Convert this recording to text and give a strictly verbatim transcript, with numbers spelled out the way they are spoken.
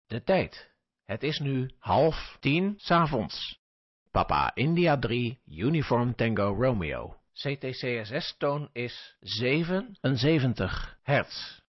De tijd. Het is nu half tien 's avonds. Papa India drie, Uniform Tango Romeo. C T C S S-toon is zevenenzeventig hertz.